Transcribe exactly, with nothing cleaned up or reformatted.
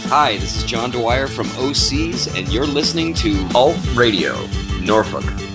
Hi, this is John Dwyer from O Cs, and you're listening to Alt Radio, Norfolk.